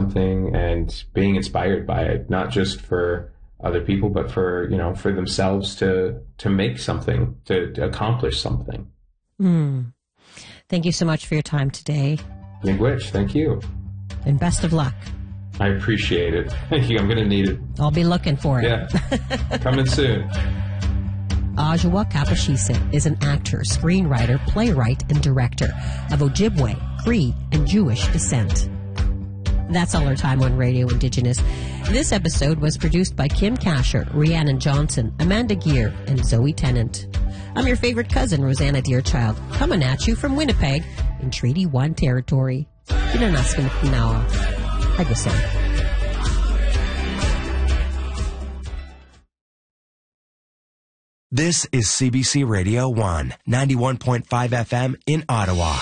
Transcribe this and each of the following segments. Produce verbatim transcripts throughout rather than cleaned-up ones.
something and being inspired by it, not just for other people, but for, you know, for themselves to, to make something, to, to accomplish something. Mm. Thank you so much for your time today. Miigwech, thank you. And best of luck. I appreciate it. Thank you. I'm going to need it. I'll be looking for it. Yeah. Coming soon. Oshawa Kapashisa is an actor, screenwriter, playwright, and director of Ojibwe, Cree, and Jewish descent. That's all our time on Radio Indigenous. This episode was produced by Kim Kasher, Rhiannon Johnson, Amanda Gear, and Zoe Tennant. I'm your favorite cousin, Rosanna Deerchild, coming at you from Winnipeg in Treaty one territory. Pinanaskan Pinawa. Hagusan. This is C B C Radio one, ninety-one point five F M in Ottawa.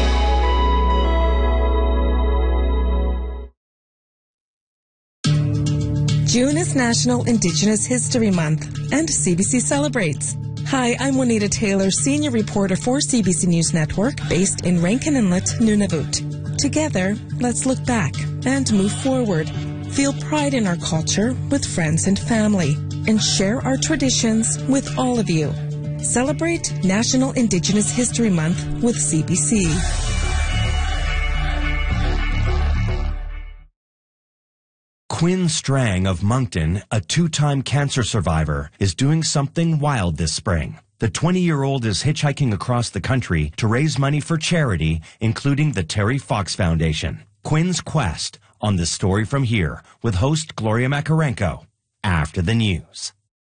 June is National Indigenous History Month, and C B C celebrates. Hi, I'm Juanita Taylor, senior reporter for C B C News Network, based in Rankin Inlet, Nunavut. Together, let's look back and move forward. Feel pride in our culture with friends and family, and share our traditions with all of you. Celebrate National Indigenous History Month with C B C. Quinn Strang of Moncton, a two-time cancer survivor, is doing something wild this spring. The twenty-year-old is hitchhiking across the country to raise money for charity, including the Terry Fox Foundation. Quinn's quest, on The Story from Here, with host Gloria Makarenko, after the news.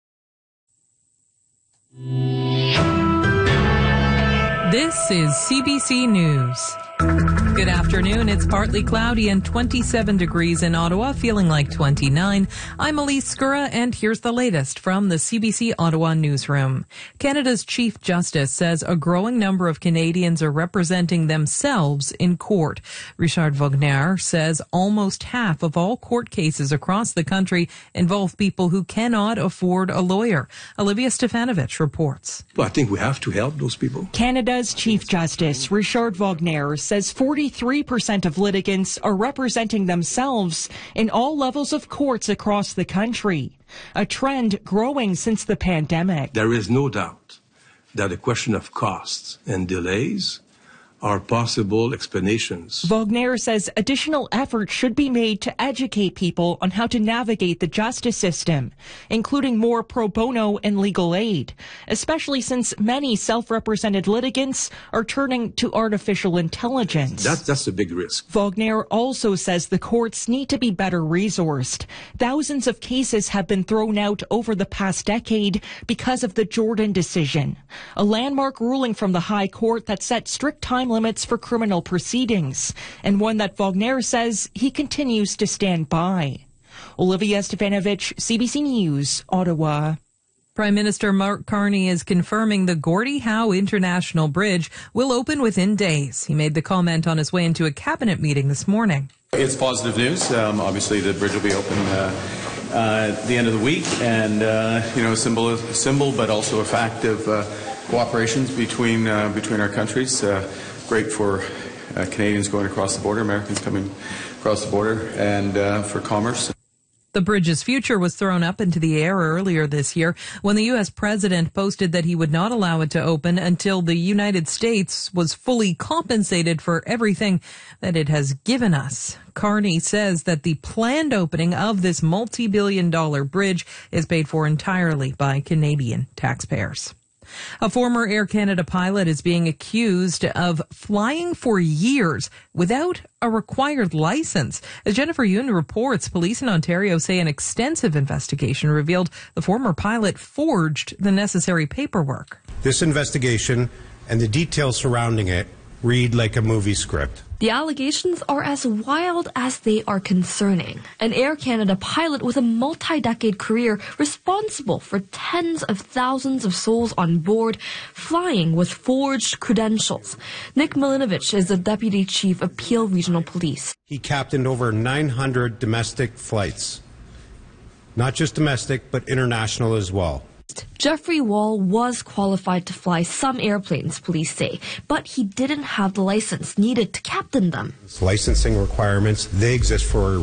This is C B C News. Good afternoon. It's partly cloudy and twenty-seven degrees in Ottawa, feeling like twenty-nine. I'm Elise Skura, and here's the latest from the C B C Ottawa newsroom. Canada's Chief Justice says a growing number of Canadians are representing themselves in court. Richard Wagner says almost half of all court cases across the country involve people who cannot afford a lawyer. Olivia Stefanovich reports. Well, I think we have to help those people. Canada's Chief Justice Richard Wagner says forty-three percent of litigants are representing themselves in all levels of courts across the country, a trend growing since the pandemic. There is no doubt that the question of costs and delays are possible explanations. Wagner says additional effort should be made to educate people on how to navigate the justice system, including more pro bono and legal aid, especially since many self-represented litigants are turning to artificial intelligence. That, that's a big risk. Wagner also says the courts need to be better resourced. Thousands of cases have been thrown out over the past decade because of the Jordan decision, a landmark ruling from the High Court that set strict time limits for criminal proceedings, and one that Wagner says he continues to stand by. Olivia Stefanovich, C B C News, Ottawa. Prime Minister Mark Carney is confirming the Gordie Howe International Bridge will open within days. He made the comment on his way into a cabinet meeting this morning. It's positive news. Um, obviously, the bridge will be open uh, uh, at the end of the week, and uh, you know, a symbol, a symbol, but also a fact of uh, cooperations between uh, between our countries. Uh, great for uh, Canadians going across the border, Americans coming across the border, and uh, for commerce. The bridge's future was thrown up into the air earlier this year when the U S president posted that he would not allow it to open until the United States was fully compensated for everything that it has given us. Carney says that the planned opening of this multi-billion dollar bridge is paid for entirely by Canadian taxpayers. A former Air Canada pilot is being accused of flying for years without a required license. As Jennifer Yoon reports, police in Ontario say an extensive investigation revealed the former pilot forged the necessary paperwork. This investigation and the details surrounding it read like a movie script. The allegations are as wild as they are concerning. An Air Canada pilot with a multi-decade career responsible for tens of thousands of souls on board, flying with forged credentials. Nick Milinovich is the Deputy Chief of Peel Regional Police. He captained over nine hundred domestic flights. Not just domestic, but international as well. Jeffrey Wall was qualified to fly some airplanes, police say, but he didn't have the license needed to captain them. Licensing requirements, they exist for a